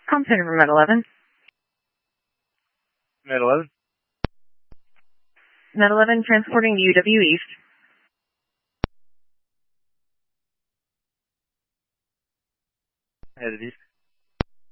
Com Center for Med 11. Med 11. Med 11 transporting to UW East. Headed east.